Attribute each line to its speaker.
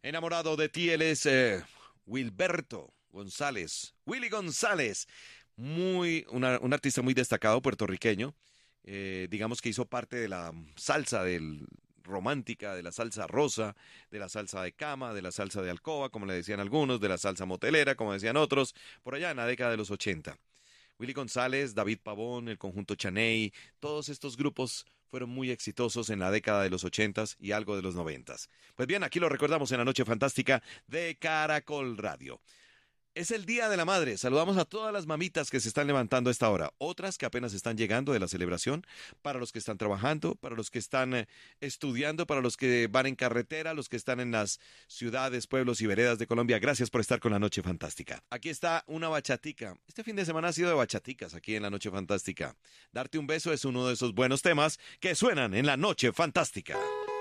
Speaker 1: Enamorado de ti, él es Wilberto González, Willy González, un artista muy destacado puertorriqueño, digamos que hizo parte de la salsa del romántica, de la salsa rosa, de la salsa de cama, de la salsa de alcoba, como le decían algunos, de la salsa motelera, como decían otros, por allá en la década de los 80. Willy González, David Pavón, el conjunto Chaney, todos estos grupos fueron muy exitosos en la década de los 80s y algo de los 90s. Pues bien, aquí lo recordamos en la Noche Fantástica de Caracol Radio. Es el Día de la Madre. Saludamos a todas las mamitas que se están levantando a esta hora. Otras que apenas están llegando de la celebración. Para los que están trabajando, para los que están estudiando, para los que van en carretera, los que están en las ciudades, pueblos y veredas de Colombia. Gracias por estar con la Noche Fantástica. Aquí está una bachatica. Este fin de semana ha sido de bachaticas aquí en la Noche Fantástica. Darte un beso es uno de esos buenos temas que suenan en la Noche Fantástica.